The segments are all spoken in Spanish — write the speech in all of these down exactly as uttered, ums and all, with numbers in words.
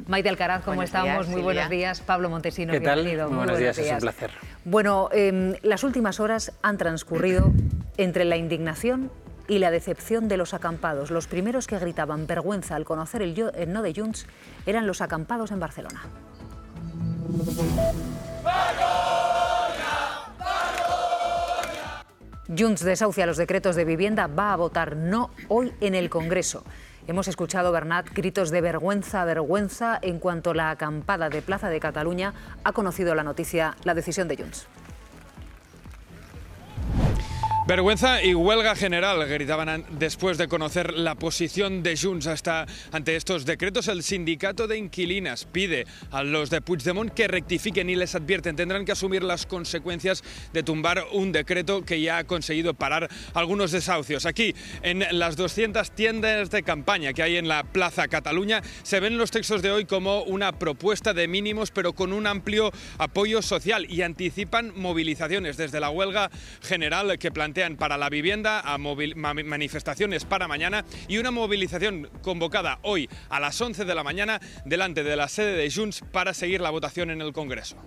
Maite Alcaraz, ¿cómo buenos estamos? Días, Muy Silvia. buenos días. Pablo Montesinos, ¿Qué tal? bienvenido. Muy Muy buenos días, días. es un placer. Bueno, eh, las últimas horas han transcurrido entre la indignación y la decepción de los acampados. Los primeros que gritaban vergüenza al conocer el, yo, el no de Junts eran los acampados en Barcelona. Junts desahucia los decretos de vivienda, va a votar no hoy en el Congreso. Hemos escuchado, Bernat, gritos de vergüenza, vergüenza en cuanto la acampada de Plaza de Cataluña ha conocido la noticia, la decisión de Junts. Vergüenza y huelga general, gritaban después de conocer la posición de Junts hasta ante estos decretos. El sindicato de inquilinas pide a los de Puigdemont que rectifiquen y les advierten, tendrán que asumir las consecuencias de tumbar un decreto que ya ha conseguido parar algunos desahucios. Aquí, en las doscientas tiendas de campaña que hay en la Plaza Cataluña, se ven los textos de hoy como una propuesta de mínimos, pero con un amplio apoyo social, y anticipan movilizaciones desde la huelga general que plantea para la vivienda a manifestaciones para mañana y una movilización convocada hoy a las once de la mañana delante de la sede de Junts para seguir la votación en el Congreso.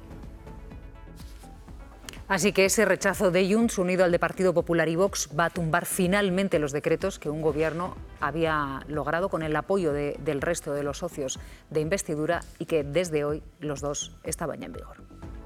Así que ese rechazo de Junts, unido al de Partido Popular y Vox, va a tumbar finalmente los decretos que un gobierno había logrado con el apoyo de, del resto de los socios de investidura y que desde hoy los dos estaban ya en vigor.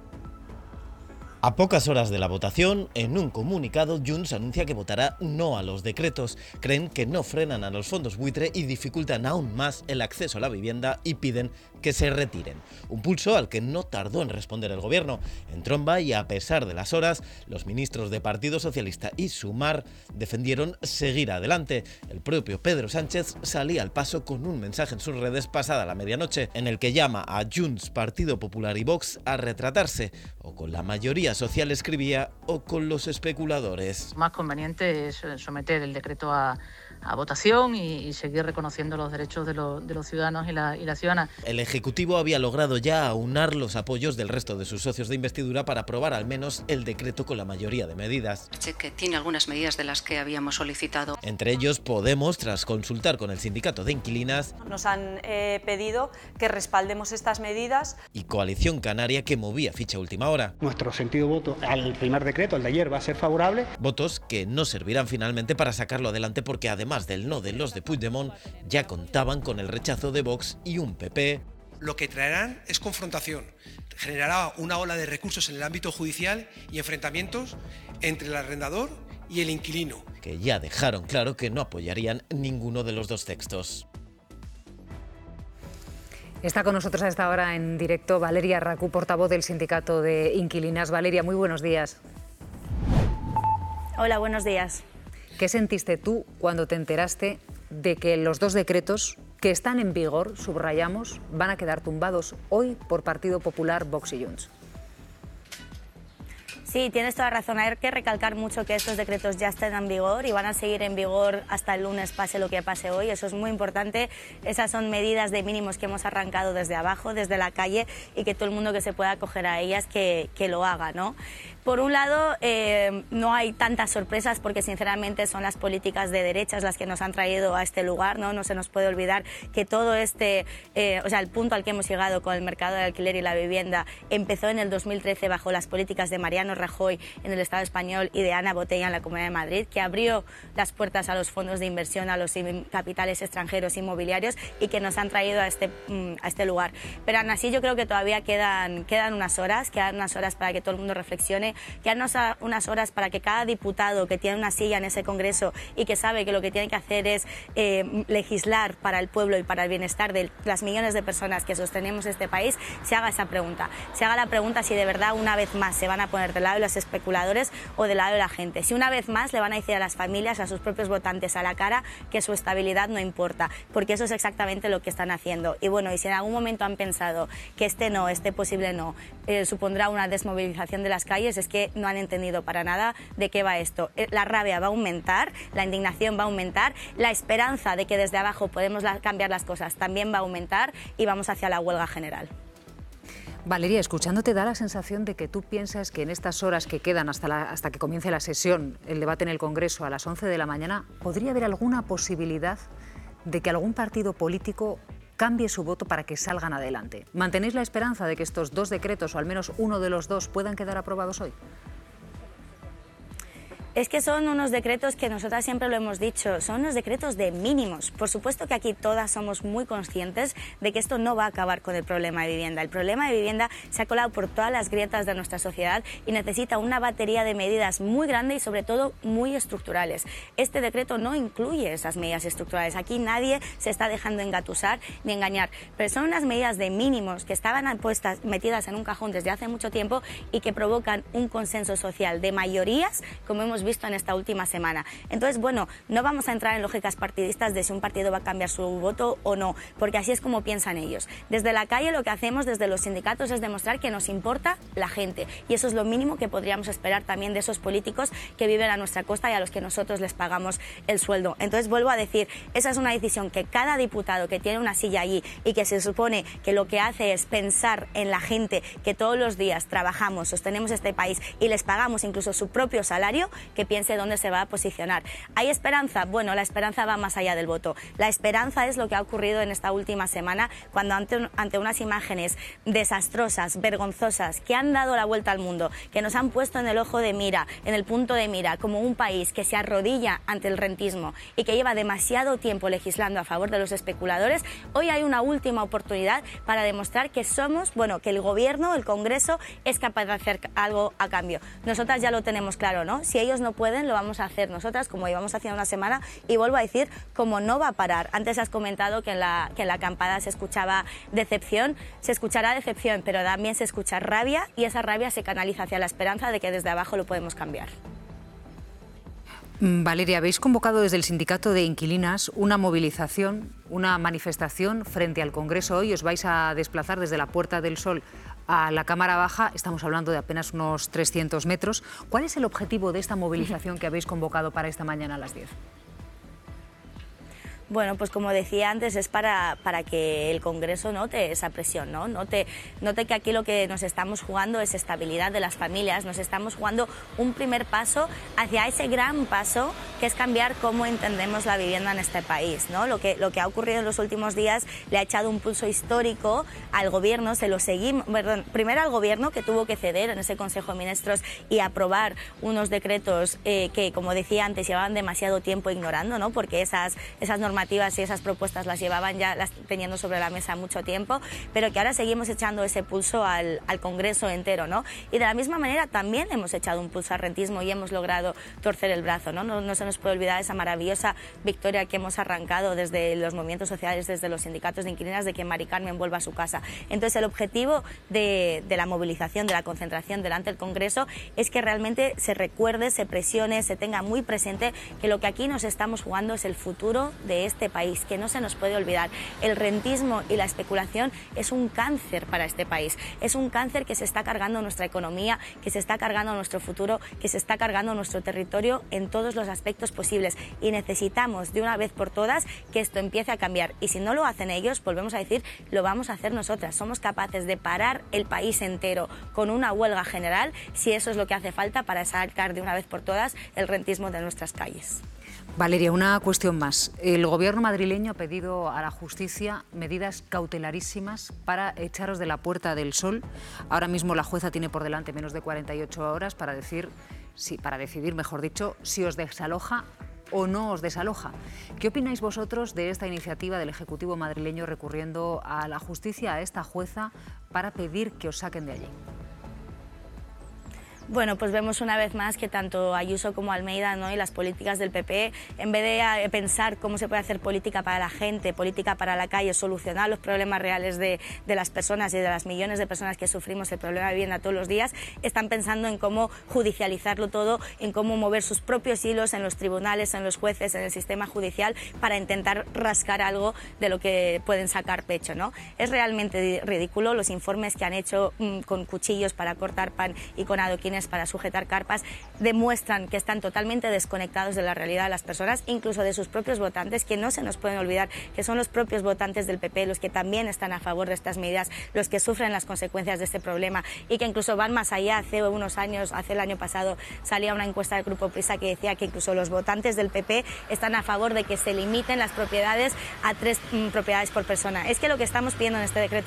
A pocas horas de la votación, en un comunicado, Junts anuncia que votará no a los decretos. Creen que no frenan a los fondos buitre y dificultan aún más el acceso a la vivienda y piden que se retiren. Un pulso al que no tardó en responder el gobierno. En tromba y a pesar de las horas, los ministros de Partido Socialista y Sumar defendieron seguir adelante. El propio Pedro Sánchez salía al paso con un mensaje en sus redes pasada la medianoche, en el que llama a Junts, Partido Popular y Vox a retratarse, o con la mayoría social escribía, o con los especuladores. Más conveniente es someter el decreto a, a votación y, y seguir reconociendo los derechos de, lo, de los ciudadanos y la, y la ciudadana. El Ejecutivo había logrado ya aunar los apoyos del resto de sus socios de investidura para aprobar al menos el decreto con la mayoría de medidas. Que tiene algunas medidas de las que habíamos solicitado. Entre ellos, Podemos, tras consultar con el sindicato de inquilinas, nos han eh, pedido que respaldemos estas medidas. Y Coalición Canaria, que movía ficha a última hora. Nuestro sentido de voto al primer decreto, el de ayer, va a ser favorable. Votos que no servirán finalmente para sacarlo adelante porque además del no de los de Puigdemont, ya contaban con el rechazo de Vox y un P P. Lo que traerán es confrontación, generará una ola de recursos en el ámbito judicial y enfrentamientos entre el arrendador y el inquilino. Que ya dejaron claro que no apoyarían ninguno de los dos textos. Está con nosotros a esta hora en directo Valeria Racú, portavoz del sindicato de inquilinas. Valeria, muy buenos días. Hola, buenos días. ¿Qué sentiste tú cuando te enteraste de que los dos decretos que están en vigor, subrayamos, van a quedar tumbados hoy por Partido Popular, Vox y Junts? Sí, tienes toda razón. Hay que recalcar mucho que estos decretos ya están en vigor y van a seguir en vigor hasta el lunes, pase lo que pase hoy. Eso es muy importante. Esas son medidas de mínimos que hemos arrancado desde abajo, desde la calle, y que todo el mundo que se pueda acoger a ellas que, que lo haga, ¿no? Por un lado, eh, no hay tantas sorpresas porque sinceramente son las políticas de derechas las que nos han traído a este lugar, ¿no? No se nos puede olvidar que todo este, eh, o sea, el punto al que hemos llegado con el mercado de alquiler y la vivienda empezó en el dos mil trece bajo las políticas de Mariano Rajoy en el Estado español y de Ana Botella en la Comunidad de Madrid, que abrió las puertas a los fondos de inversión, a los capitales extranjeros inmobiliarios y que nos han traído a este, a este lugar. Pero aún así yo creo que todavía quedan, quedan unas horas, quedan unas horas para que todo el mundo reflexione, quedan unas horas para que cada diputado que tiene una silla en ese Congreso y que sabe que lo que tiene que hacer es eh, legislar para el pueblo y para el bienestar de las millones de personas que sostenemos este país, se haga esa pregunta. Se haga la pregunta si de verdad una vez más se van a poner del lado de los especuladores o del lado de la gente. Si una vez más le van a decir a las familias, a sus propios votantes a la cara que su estabilidad no importa, porque eso es exactamente lo que están haciendo. Y bueno, y si en algún momento han pensado que este no, este posible no, eh, supondrá una desmovilización de las calles, es que no han entendido para nada de qué va esto. La rabia va a aumentar, la indignación va a aumentar, la esperanza de que desde abajo podemos la, cambiar las cosas también va a aumentar y vamos hacia la huelga general. Valeria, escuchándote da la sensación de que tú piensas que en estas horas que quedan hasta, la, hasta que comience la sesión, el debate en el Congreso a las once de la mañana, ¿podría haber alguna posibilidad de que algún partido político cambie su voto para que salgan adelante. ¿Mantenéis la esperanza de que estos dos decretos, o al menos uno de los dos, puedan quedar aprobados hoy? Es que son unos decretos que nosotras siempre lo hemos dicho, son unos decretos de mínimos. Por supuesto que aquí todas somos muy conscientes de que esto no va a acabar con el problema de vivienda. El problema de vivienda se ha colado por todas las grietas de nuestra sociedad y necesita una batería de medidas muy grande y sobre todo muy estructurales. Este decreto no incluye esas medidas estructurales. Aquí nadie se está dejando engatusar ni engañar, pero son unas medidas de mínimos que estaban puestas, metidas en un cajón desde hace mucho tiempo y que provocan un consenso social de mayorías, como hemos visto en esta última semana. Entonces, bueno, no vamos a entrar en lógicas partidistas de si un partido va a cambiar su voto o no, porque así es como piensan ellos. Desde la calle lo que hacemos desde los sindicatos es demostrar que nos importa la gente y eso es lo mínimo que podríamos esperar también de esos políticos que viven a nuestra costa y a los que nosotros les pagamos el sueldo. Entonces, vuelvo a decir, esa es una decisión que cada diputado que tiene una silla allí y que se supone que lo que hace es pensar en la gente que todos los días trabajamos, sostenemos este país y les pagamos incluso su propio salario, que piense dónde se va a posicionar. ¿Hay esperanza? Bueno, la esperanza va más allá del voto. La esperanza es lo que ha ocurrido en esta última semana cuando ante, ante unas imágenes desastrosas, vergonzosas, que han dado la vuelta al mundo, que nos han puesto en el ojo de mira, en el punto de mira, como un país que se arrodilla ante el rentismo y que lleva demasiado tiempo legislando a favor de los especuladores, hoy hay una última oportunidad para demostrar que somos, bueno, que el gobierno, el Congreso, es capaz de hacer algo a cambio. Nosotras ya lo tenemos claro, ¿no? Si ellos no pueden, lo vamos a hacer nosotras, como llevamos haciendo una semana, y vuelvo a decir, como no va a parar. Antes has comentado que en la, que en la acampada se escuchaba decepción, se escuchará decepción, pero también se escucha rabia y esa rabia se canaliza hacia la esperanza de que desde abajo lo podemos cambiar. Valeria, habéis convocado desde el Sindicato de Inquilinas una movilización, una manifestación frente al Congreso hoy. Os vais a desplazar desde la Puerta del Sol a la Cámara Baja, estamos hablando de apenas unos trescientos metros. ¿Cuál es el objetivo de esta movilización que habéis convocado para esta mañana a las diez? Bueno, pues como decía antes, es para, para que el Congreso note esa presión, ¿no? Note, note que aquí lo que nos estamos jugando es estabilidad de las familias, nos estamos jugando un primer paso hacia ese gran paso que es cambiar cómo entendemos la vivienda en este país, ¿no? Lo que, lo que ha ocurrido en los últimos días le ha echado un pulso histórico al Gobierno, se lo seguimos, perdón, primero al Gobierno, que tuvo que ceder en ese Consejo de Ministros y aprobar unos decretos eh, que, como decía antes, llevaban demasiado tiempo ignorando, ¿no? Porque esas, esas normas y esas propuestas las llevaban ya las teniendo sobre la mesa mucho tiempo, pero que ahora seguimos echando ese pulso al, al Congreso entero, ¿no? Y de la misma manera también hemos echado un pulso al rentismo y hemos logrado torcer el brazo, ¿no? No, no se nos puede olvidar esa maravillosa victoria que hemos arrancado desde los movimientos sociales, desde los sindicatos de inquilinas, de que Mari Carmen vuelva a su casa. Entonces, el objetivo de, de la movilización, de la concentración delante del Congreso es que realmente se recuerde, se presione, se tenga muy presente que lo que aquí nos estamos jugando es el futuro de este país, que no se nos puede olvidar. El rentismo y la especulación es un cáncer para este país, es un cáncer que se está cargando nuestra economía, que se está cargando nuestro futuro, que se está cargando nuestro territorio en todos los aspectos posibles y necesitamos de una vez por todas que esto empiece a cambiar y si no lo hacen ellos, volvemos a decir, lo vamos a hacer nosotras. Somos capaces de parar el país entero con una huelga general si eso es lo que hace falta para sacar de una vez por todas el rentismo de nuestras calles. Valeria, una cuestión más. El Gobierno madrileño ha pedido a la justicia medidas cautelarísimas para echaros de la Puerta del Sol. Ahora mismo la jueza tiene por delante menos de cuarenta y ocho horas para decir, sí, para decidir, mejor dicho, si os desaloja o no os desaloja. ¿Qué opináis vosotros de esta iniciativa del Ejecutivo madrileño recurriendo a la justicia, a esta jueza, para pedir que os saquen de allí? Bueno, pues vemos una vez más que tanto Ayuso como Almeida, ¿no?, y las políticas del P P, en vez de pensar cómo se puede hacer política para la gente, política para la calle, solucionar los problemas reales de, de las personas y de las millones de personas que sufrimos el problema de vivienda todos los días, están pensando en cómo judicializarlo todo, en cómo mover sus propios hilos en los tribunales, en los jueces, en el sistema judicial, para intentar rascar algo de lo que pueden sacar pecho, ¿no? Es realmente ridículo los informes que han hecho mmm, con cuchillos para cortar pan y con adoquines camiones para sujetar carpas, demuestran que están totalmente desconectados de la realidad de las personas, incluso de sus propios votantes, que no se nos pueden olvidar que son los propios votantes del P P los que también están a favor de estas medidas, los que sufren las consecuencias de este problema y que incluso van más allá. Hace unos años, hace el año pasado, salía una encuesta del Grupo Prisa que decía que incluso los votantes del P P están a favor de que se limiten las propiedades a tres mm, propiedades por persona. Es que lo que estamos pidiendo en este decreto